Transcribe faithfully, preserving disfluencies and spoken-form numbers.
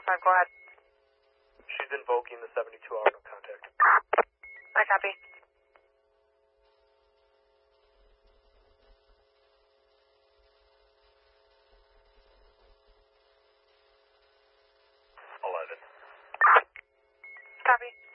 five, go ahead. She's invoking the seventy-two hour no contact. I copy. eleven. Copy.